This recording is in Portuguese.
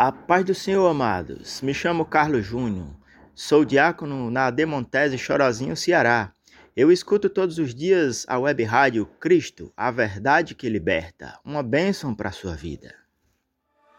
A paz do Senhor, amados. Me chamo Carlos Júnior. Sou diácono na Demontese Chorozinho, Ceará. Eu escuto todos os dias a web rádio Cristo, a verdade que liberta. Uma bênção para a sua vida.